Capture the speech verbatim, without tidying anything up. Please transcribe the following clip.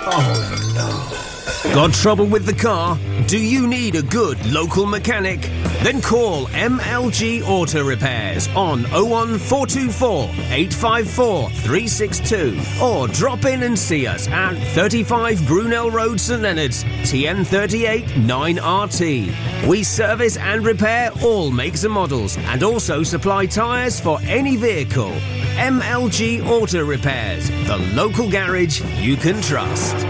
Oh no. Got trouble with the car? Do you need a good local mechanic? Then call M L G Auto Repairs on oh one four two four, eight five four, three six two or drop in and see us at thirty-five Brunel Road, St Leonards, T N thirty-eight nine R T. We service and repair all makes and models and also supply tyres for any vehicle. M L G Auto Repairs, the local garage you can trust.